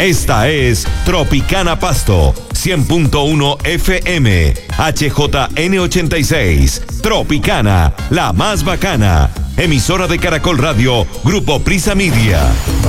Esta es Tropicana Pasto, 100.1 FM, HJN86. Tropicana, la más bacana. Emisora de Caracol Radio, Grupo Prisa Media.